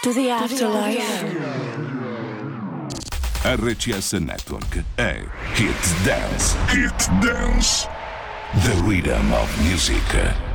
To the afterlife. RCS Network è Hit Dance. Hit Dance. The Rhythm of Music.